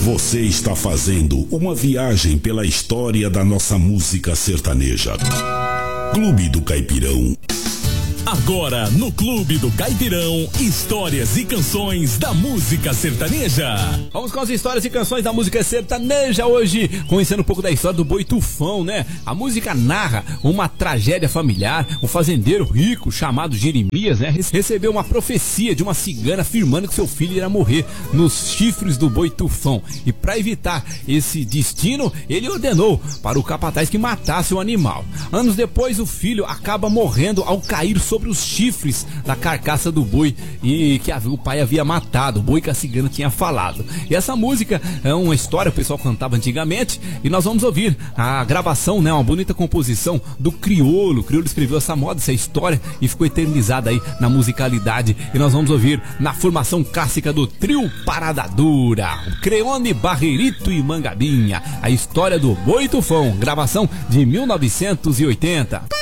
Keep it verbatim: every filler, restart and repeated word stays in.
Você está fazendo uma viagem pela história da nossa música sertaneja. Clube do Caipirão. Agora no Clube do Caipirão, histórias e canções da música sertaneja. Vamos com as histórias e canções da música sertaneja hoje, conhecendo um pouco da história do Boi Tufão, né? A música narra uma tragédia familiar. Um fazendeiro rico chamado Jeremias, né, recebeu uma profecia de uma cigana afirmando que seu filho irá morrer nos chifres do Boi Tufão. E para evitar esse destino, ele ordenou para o capataz que matasse o animal. Anos depois, o filho acaba morrendo ao cair sobre os chifres da carcaça do boi e que o pai havia matado, o boi que a cigana tinha falado. E essa música é uma história que o pessoal cantava antigamente, e nós vamos ouvir a gravação, né, uma bonita composição do Criolo. O Criolo escreveu essa moda, essa história, e ficou eternizada aí na musicalidade. E nós vamos ouvir na formação clássica do Trio Parada Dura, Creone, Barreirito e Mangabinha, a história do Boi Tufão, gravação de mil novecentos e oitenta.